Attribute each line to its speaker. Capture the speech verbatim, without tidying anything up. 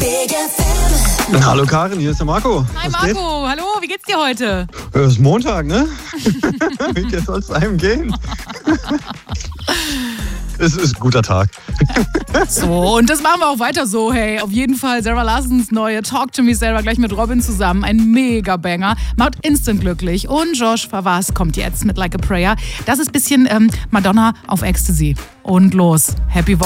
Speaker 1: Hallo Karin, hier ist der Marco.
Speaker 2: Hi
Speaker 1: Was
Speaker 2: Marco,
Speaker 1: geht?
Speaker 2: hallo, wie geht's dir heute?
Speaker 1: Es ist Montag, ne? Wie soll es einem gehen? Es ist ein guter Tag.
Speaker 2: So, und das machen wir auch weiter so, hey. Auf jeden Fall Sarah Larsons neue Talk to Me Sarah gleich mit Robin zusammen. Ein Mega-Banger. Macht instant glücklich. Und Josh Favas kommt jetzt mit Like a Prayer. Das ist ein bisschen ähm, Madonna auf Ecstasy. Und los. Happy Woche.